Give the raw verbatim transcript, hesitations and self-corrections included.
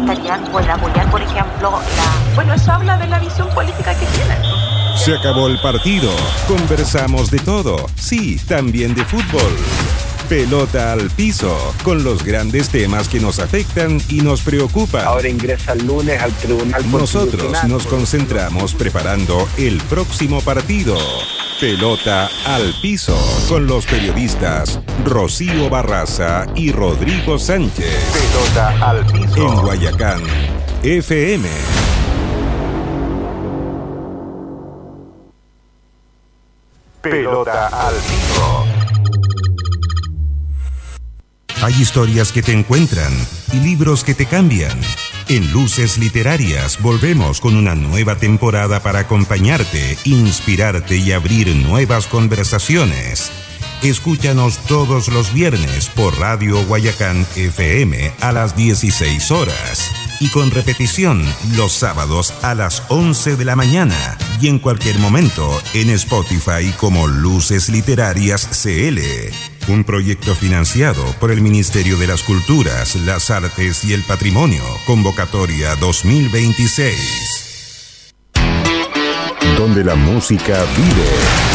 estarían por apoyar, por ejemplo, la... Bueno, eso habla de la visión política que tienen. Se acabó el partido. Conversamos de todo. Sí, también de fútbol. Pelota al piso, con los grandes temas que nos afectan y nos preocupan. Ahora ingresa el lunes al Tribunal Nosotros Constitucional. nos concentramos preparando el próximo partido. Pelota al piso, con los periodistas Rocío Barraza y Rodrigo Sánchez. Pelota al piso. En Guayacán, F M. Pelota al piso. Hay historias que te encuentran y libros que te cambian. En Luces Literarias volvemos con una nueva temporada para acompañarte, inspirarte y abrir nuevas conversaciones. Escúchanos todos los viernes por Radio Guayacán F M a las dieciséis horas y con repetición los sábados a las once de la mañana y en cualquier momento en Spotify como Luces Literarias C L. Un proyecto financiado por el Ministerio de las Culturas, las Artes y el Patrimonio. Convocatoria dos mil veintiséis. Donde la música vive.